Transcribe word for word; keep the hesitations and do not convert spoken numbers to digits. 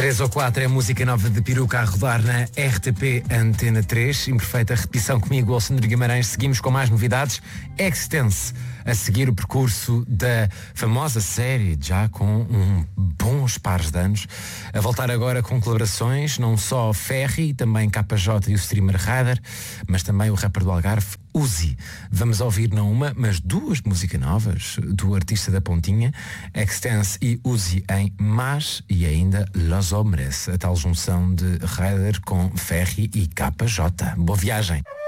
três ou quatro é a música nova de Peruca a rodar na R T P Antena três. Imperfeita repetição comigo, Alexandre Guimarães. Seguimos com mais novidades. Extense, a seguir o percurso da famosa série, já com um bons pares de anos. A voltar agora com colaborações, não só Ferry, também K J e o streamer Radar, mas também o rapper do Algarve, Uzi. Vamos ouvir não uma, mas duas músicas novas do artista da Pontinha, Extense e Uzi em Mas, e ainda Los Hombres, a tal junção de Radar com Ferry e K J. Boa viagem.